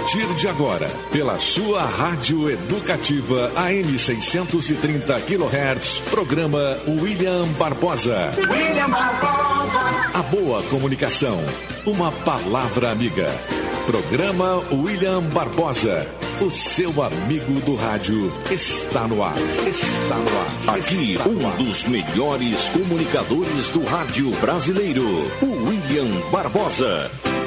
partir de agora, pela sua rádio educativa AM 630 kHz, programa William Barbosa. William Barbosa. A boa comunicação, uma palavra amiga. Programa William Barbosa. O seu amigo do rádio está no ar. Está no ar. Aqui, um dos melhores comunicadores do rádio brasileiro, o William Barbosa.